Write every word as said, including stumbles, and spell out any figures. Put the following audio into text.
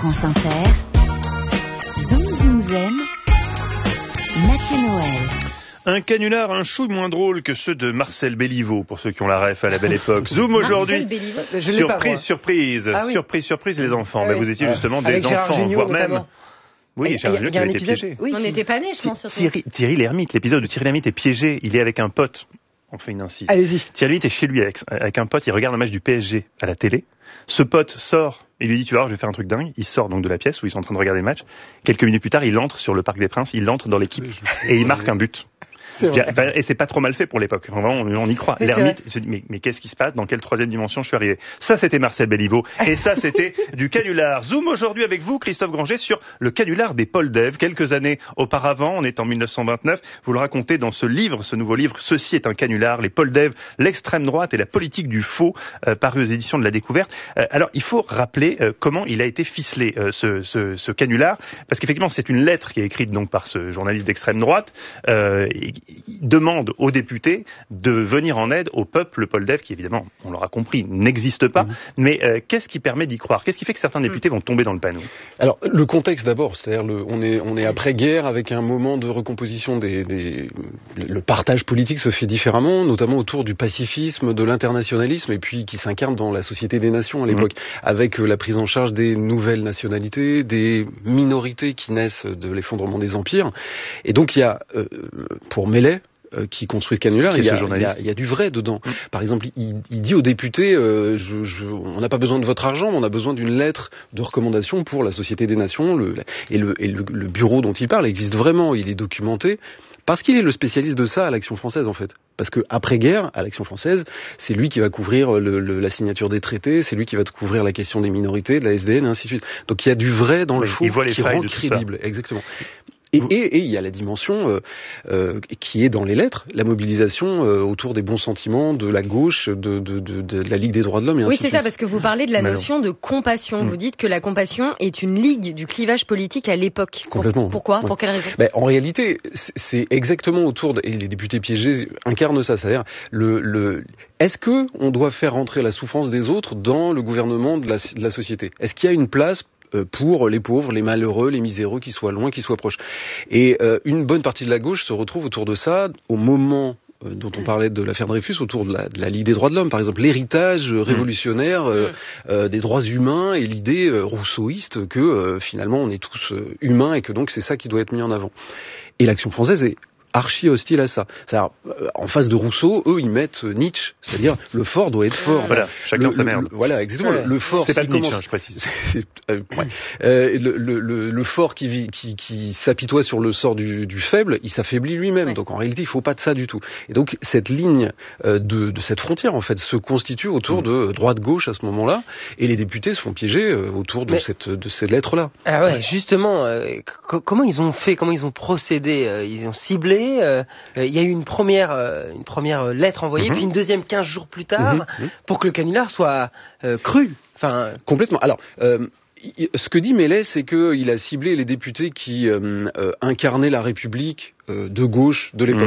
France Inter, Zoom Zoom Zen, Mathieu Noël. Un canular un chouille moins drôle que ceux de Marcel Béliveau, pour ceux qui ont la ref à la belle époque. Zoom aujourd'hui. Surprise, surprise. Ah, oui. Surprise, surprise, les enfants. Ah, bah, oui. Vous étiez justement ah, des enfants, voire même... Oui, Gérard Jugnot qui a été piégé. Oui, on n'était pas nés, je pense. Thierry, Thierry Lhermitte, l'épisode de Thierry Lhermitte est piégé. Il est avec un pote. On fait une incise. Allez-y. Thierry Lhermitte est chez lui avec, avec un pote. Il regarde un match du P S G à la télé. Ce pote sort. Il lui dit, tu vas voir, je vais faire un truc dingue. Il sort donc de la pièce où ils sont en train de regarder le match. Quelques minutes plus tard, il entre sur le Parc des Princes. Il entre dans l'équipe et il marque un but. C'est et c'est pas trop mal fait pour l'époque. Enfin, vraiment, on, on y croit. L'ermite se dit, mais, mais qu'est-ce qui se passe? Dans quelle troisième dimension je suis arrivé? Ça, c'était Marcel Béliveau. Et ça, c'était du canular. Zoom aujourd'hui avec vous, Christophe Granger, sur le canular des Poldev. Quelques années auparavant, on est en mille neuf cent vingt-neuf. Vous le racontez dans ce livre, ce nouveau livre. Ceci est un canular. Les Poldev, l'extrême droite et la politique du faux, euh, paru aux éditions de la Découverte. Euh, alors, il faut rappeler euh, comment il a été ficelé, euh, ce, ce, ce canular. Parce qu'effectivement, c'est une lettre qui est écrite donc par ce journaliste d'extrême droite. Euh, et, demande aux députés de venir en aide au peuple Poldev, qui évidemment, on l'aura compris, n'existe pas. Mmh. Mais euh, qu'est-ce qui permet d'y croire? Qu'est-ce qui fait que certains députés vont tomber dans le panneau? Alors, le contexte d'abord, c'est-à-dire le, on est on est après-guerre avec un moment de recomposition des, des le partage politique se fait différemment, notamment autour du pacifisme, de l'internationalisme, et puis qui s'incarne dans la Société des Nations à l'époque, mmh. avec la prise en charge des nouvelles nationalités, des minorités qui naissent de l'effondrement des empires. Et donc il y a, euh, pour Mellet, qui construit ce canular, il y, a, il, y a, il y a du vrai dedans. Mmh. Par exemple, il, il dit aux députés, euh, je, je, on n'a pas besoin de votre argent, mais on a besoin d'une lettre de recommandation pour la Société des Nations. Le, et le, et le, le bureau dont il parle existe vraiment, il est documenté, parce qu'il est le spécialiste de ça à l'Action française, en fait. Parce que après-guerre, à l'Action française, c'est lui qui va couvrir le, le, la signature des traités, c'est lui qui va couvrir la question des minorités, de la S D N, et ainsi de suite. Donc il y a du vrai dans oui, le faux qui rend crédible. Exactement. Et, et, et il y a la dimension euh, euh, qui est dans les lettres, la mobilisation euh, autour des bons sentiments de la gauche, de, de, de, de la Ligue des droits de l'homme. Et oui, ainsi c'est de ça, parce que vous parlez de la notion de compassion. Mmh. Vous dites que la compassion est une ligue du clivage politique à l'époque. Complètement. Pourquoi ouais. Pour quelle raison? Ben, en réalité, c'est exactement autour de, et les députés piégés incarnent ça, c'est-à-dire le, le est-ce que on doit faire rentrer la souffrance des autres dans le gouvernement de la, de la société? Est-ce qu'il y a une place pour les pauvres, les malheureux, les miséreux, qui soient loin, qui soient proches. Et euh, une bonne partie de la gauche se retrouve autour de ça, au moment euh, dont on parlait de l'affaire Dreyfus, autour de la, de la Ligue des droits de l'homme, par exemple, l'héritage révolutionnaire euh, euh, des droits humains et l'idée euh, rousseauiste que euh, finalement on est tous euh, humains et que donc c'est ça qui doit être mis en avant. Et l'Action française est archi hostile à ça. C'est-à-dire, en face de Rousseau, eux, ils mettent Nietzsche. C'est-à-dire, le fort doit être fort. Voilà, chacun le, sa merde. Le, voilà, exactement. Ouais. Le fort. C'est pas commence... Nietzsche, hein, je précise. euh, ouais. euh, le, le, le, le fort qui, vit, qui, qui s'apitoie sur le sort du, du faible, il s'affaiblit lui-même. Ouais. Donc, en réalité, il faut pas de ça du tout. Et donc, cette ligne euh, de, de cette frontière, en fait, se constitue autour mmh. de droite-gauche à ce moment-là. Et les députés se font piéger euh, autour de Mais... cette, de cette lettre-là. Alors, ouais, ouais. justement, euh, c- comment ils ont fait, comment ils ont procédé? euh, Ils ont ciblé. Euh, Il y a eu une première, euh, une première lettre envoyée, mmh. puis une deuxième quinze jours plus tard, mmh. pour que le canular soit euh, cru. Enfin, complètement. Alors, euh, ce que dit Mellet, c'est qu'il a ciblé les députés qui euh, euh, incarnaient la République euh, de gauche de l'époque.